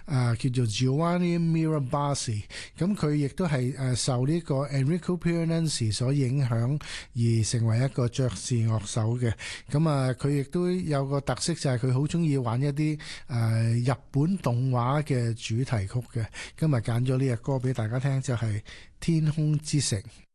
叫做 Giovanni Mirabassi， 咁佢亦都係受呢個 Enrico Piranesi 所影響而成為一個爵士樂手嘅。咁佢亦都有個特色就係佢好中意玩一啲日本動畫嘅主題曲嘅。今日揀咗呢隻歌俾大家聽，就係《天空之城》。